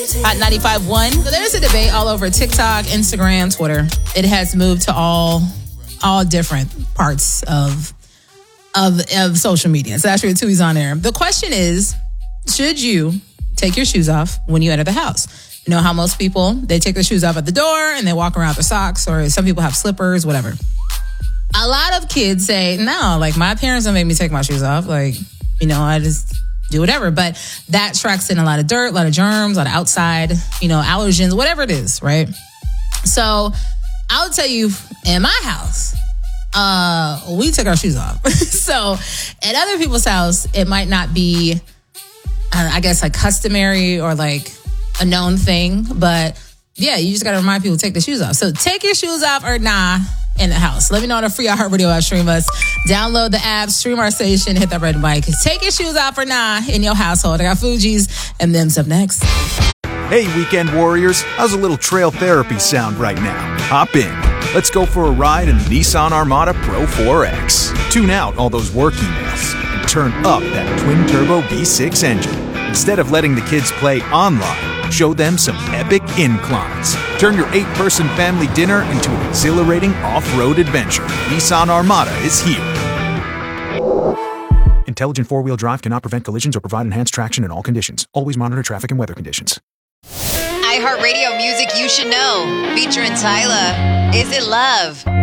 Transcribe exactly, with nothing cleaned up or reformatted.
Hot ninety-five point one. So there's a debate all over TikTok, Instagram, Twitter. It has moved to all all different parts of of, of social media. So that's your tweets on there. The question is, should you take your shoes off when you enter the house? You know how most people, they take their shoes off at the door and they walk around with their socks, or some people have slippers, whatever. A lot of kids say, no, like my parents don't make me take my shoes off. Like, you know, I just do whatever. But that tracks in a lot of dirt, a lot of germs, a lot of outside, you know, allergens, whatever it is, right? So I'll tell you, in my house, uh, we took our shoes off. So at other people's house, it might not be, uh, I guess, like customary or like a known thing. But yeah, you just got to remind people to take the shoes off. So take your shoes off or nah in the house. Let me know on the free iHeartRadio app. Stream us. Download the app, stream our station, hit that red mic. Take your shoes off or nah in your household. I got Fugees and them's up next. Hey, weekend warriors. How's a little trail therapy sound right now? Hop in. Let's go for a ride in the Nissan Armada Pro four X. Tune out all those work emails and turn up that twin-turbo V six engine. Instead of letting the kids play online, show them some epic inclines. Turn your eight-person family dinner into an exhilarating off-road adventure. Nissan Armada is here. Intelligent four-wheel drive cannot prevent collisions or provide enhanced traction in all conditions. Always monitor traffic and weather conditions. iHeartRadio music you should know. Featuring Tyla. Is It Love?